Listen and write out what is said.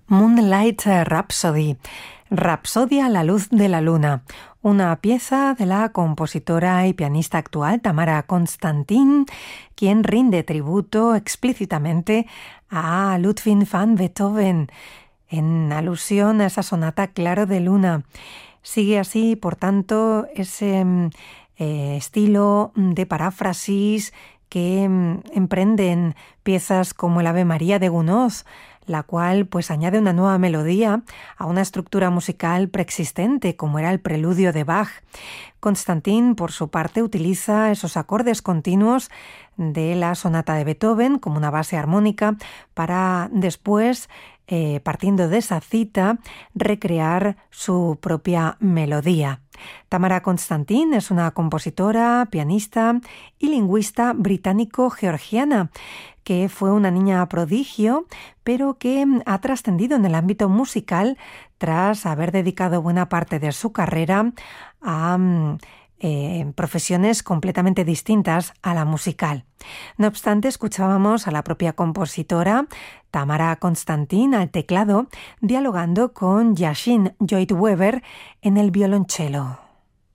Moonlight Rhapsody, Rapsodia a la luz de la luna, una pieza de la compositora y pianista actual Tamara Constantin, quien rinde tributo explícitamente a Ludwig van Beethoven, en alusión a esa sonata Claro de Luna. Sigue así, por tanto, ese estilo de paráfrasis que emprenden piezas como el Ave María de Gounod, la cual pues añade una nueva melodía a una estructura musical preexistente como era el preludio de Bach. Constantin, por su parte, utiliza esos acordes continuos de la sonata de Beethoven como una base armónica para después, partiendo de esa cita, recrear su propia melodía. Tamara Constantin es una compositora, pianista y lingüista británico-georgiana que fue una niña prodigio, pero que ha trascendido en el ámbito musical tras haber dedicado buena parte de su carrera a profesiones completamente distintas a la musical. No obstante, escuchábamos a la propia compositora Tamara Constantin al teclado, dialogando con Yashin Lloyd Webber en el violonchelo.